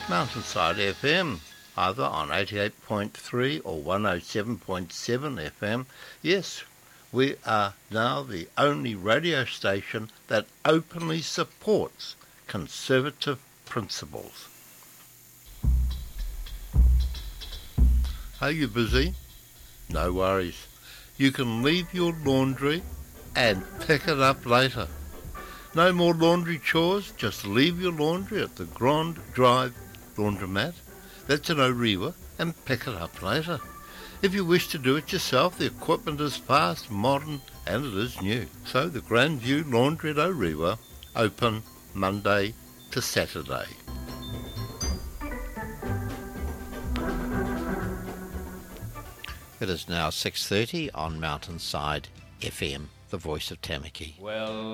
Mountainside FM, either on 88.3 or 107.7 FM. Yes, we are now the only radio station that openly supports conservative principles. Are you busy? No worries. You can leave your laundry and pick it up later. No more laundry chores, just leave your laundry at the Grand Drive Laundromat. That's in Orewa, and pick it up later. If you wish to do it yourself, the equipment is fast, modern, and it is new. So the Grandview Laundry at Orewa, open Monday to Saturday. It is now 6:30 on Mountainside FM, the voice of Tamaki. Well,